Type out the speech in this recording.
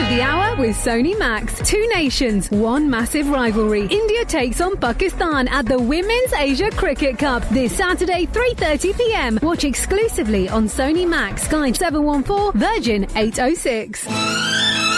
of the hour with Sony Max. Two nations, one massive rivalry. India takes on Pakistan at the Women's Asia Cricket Cup this Saturday, 3:30 p.m. Watch exclusively on Sony Max, Sky 714, Virgin 806.